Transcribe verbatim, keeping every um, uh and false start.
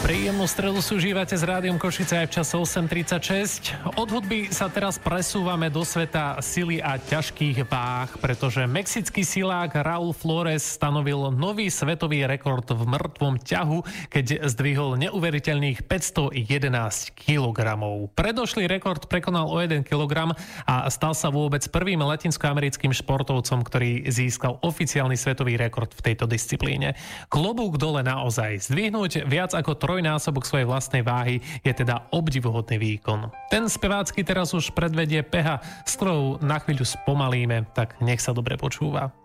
Príjemnú stredu si užívate s Rádiom Košice aj v čase osem tridsaťšesť. Od hudby sa teraz presúvame do sveta sily a ťažkých váh, pretože mexický silák Raúl Flores stanovil nový svetový rekord v mŕtvom ťahu, keď zdvihol neuveriteľných päťstojedenásť kilogramov. Predošlý rekord prekonal o jeden kilogram a stal sa vôbec prvým latinskoamerickým športovcom, ktorý získal oficiálny svetový rekord v tejto disciplíne. Klobúk dole naozaj. Zdvihnúť viac ako trojnásobok svojej vlastnej váhy je teda obdivuhodný výkon. Ten spevácky teraz už predvedie peha, s ktorou na chvíľu spomalíme, tak nech sa dobre počúva.